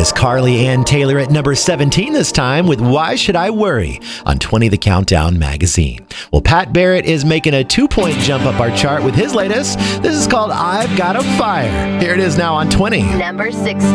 is Carly Ann Taylor at number 17 this time with Why Should I Worry on 20 The Countdown magazine. Well, Pat Barrett is making a 2-point jump up our chart with his latest. This is called I've Got a Fire. Here it is now on 20. Number 6.